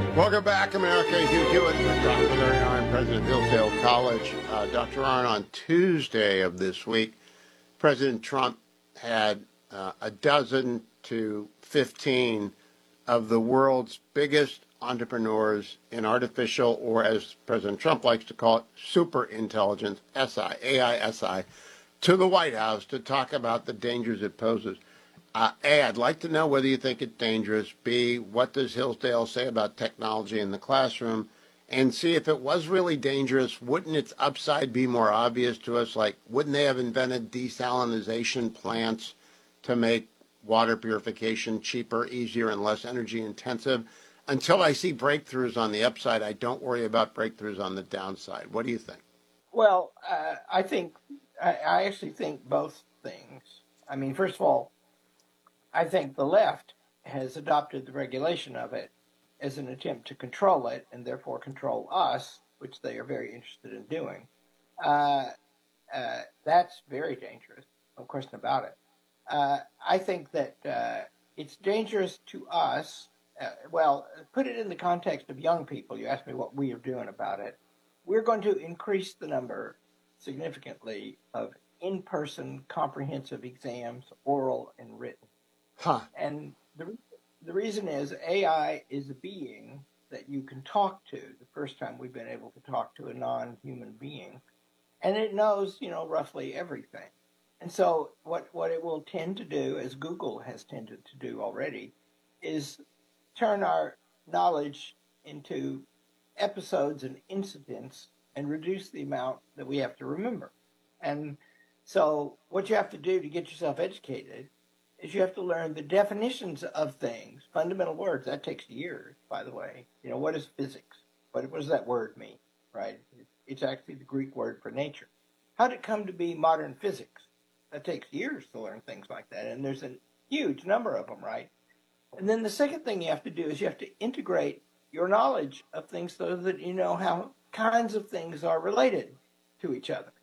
Welcome back, America. Hugh Hewitt with Dr. Larry Arnn, President of Hillsdale College. Dr. Arnn, on Tuesday of this week, President Trump had a dozen to 15 of the world's biggest entrepreneurs in artificial, or as President Trump likes to call it, super intelligence, SI, AI, SI, to the White House to talk about the dangers it poses. A, I'd like to know whether you think it's dangerous. B, what does Hillsdale say about technology in the classroom? And C, if it was really dangerous, wouldn't its upside be more obvious to us? Like, wouldn't they have invented desalination plants to make water purification cheaper, easier, and less energy intensive? Until I see breakthroughs on the upside, I don't worry about breakthroughs on the downside. What do you think? Well, I actually think both things. I mean, first of all, I think the left has adopted the regulation of it as an attempt to control it and therefore control us, which they are very interested in doing. Uh, that's very dangerous, no question about it. I think that it's dangerous to us. Well, put it in the context of young people. You asked me what we are doing about it. We're going to increase the number significantly of in person comprehensive exams, oral and written. Huh. And the reason is AI is a being that you can talk to. The first time we've been able to talk to a non human being, and it knows, roughly everything. And so what it will tend to do, as Google has tended to do already, is turn our knowledge into episodes and incidents and reduce the amount that we have to remember. And so what you have to do to get yourself educated is you have to learn the definitions of things, fundamental words. That takes years, by the way. What is physics? What does that word mean, right? It's actually the Greek word for nature. How did it come to be modern physics? That takes years to learn things like that. And there's a huge number of them, right? And then the second thing you have to do is you have to integrate your knowledge of things so that you know how kinds of things are related to each other.